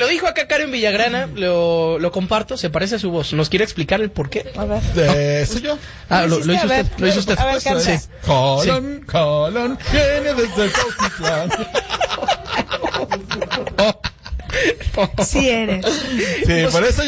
dijo acá Karen Villagrana, lo comparto, se parece a su voz. ¿Nos quiere explicar el por qué? A ver. ¿Soy yo? Ah, lo hizo usted. Lo hizo usted. A ver, canta. Sí. Colón, viene desde Cautitlán. Sí eres. Sí, por eso